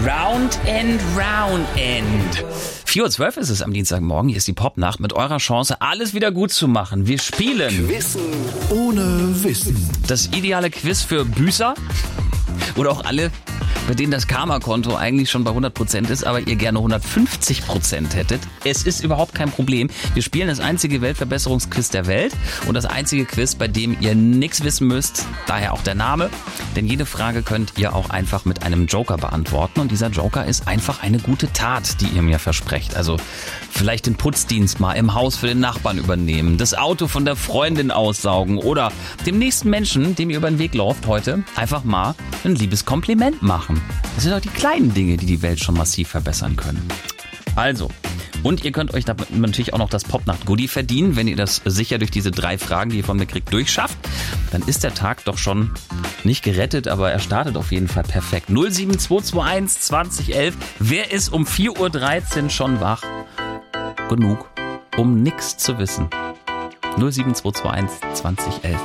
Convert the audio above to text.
Round and Round and. 4:12 Uhr ist es am Dienstagmorgen. Hier ist die Popnacht mit eurer Chance, alles wieder gut zu machen. Wir spielen Wissen ohne Wissen. Das ideale Quiz für Büßer oder auch alle, bei denen das Karma-Konto eigentlich schon bei 100% ist, aber ihr gerne 150% hättet. Es ist überhaupt kein Problem. Wir spielen das einzige Weltverbesserungsquiz der Welt und das einzige Quiz, bei dem ihr nichts wissen müsst, daher auch der Name. Denn jede Frage könnt ihr auch einfach mit einem Joker beantworten und dieser Joker ist einfach eine gute Tat, die ihr mir versprecht. Also vielleicht den Putzdienst mal im Haus für den Nachbarn übernehmen, das Auto von der Freundin aussaugen oder dem nächsten Menschen, dem ihr über den Weg lauft heute, einfach mal ein liebes Kompliment machen. Das sind doch die kleinen Dinge, die die Welt schon massiv verbessern können. Also, und ihr könnt euch damit natürlich auch noch das Popnacht-Goodie verdienen, wenn ihr das sicher durch diese 3 Fragen, die ihr von mir kriegt, durchschafft. Dann ist der Tag doch schon nicht gerettet, aber er startet auf jeden Fall perfekt. 07221 2011. Wer ist um 4:13 Uhr schon wach? Genug, um nichts zu wissen. 07221 2011.